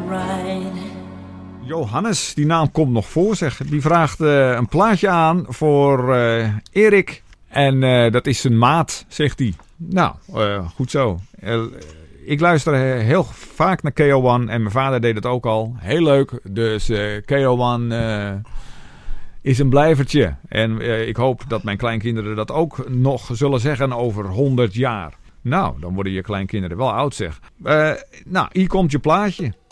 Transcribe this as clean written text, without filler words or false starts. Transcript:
ride. Johannes, die naam komt nog voor, zeg. Die vraagt een plaatje aan voor Erik. En dat is zijn maat, zegt hij. Nou, goed zo. Ik luister heel vaak naar KO1 en mijn vader deed het ook al. Heel leuk. Dus KO1 is een blijvertje. En ik hoop dat mijn kleinkinderen dat ook nog zullen zeggen over 100 jaar. Nou, dan worden je kleinkinderen wel oud, zeg. Nou, hier komt je plaatje.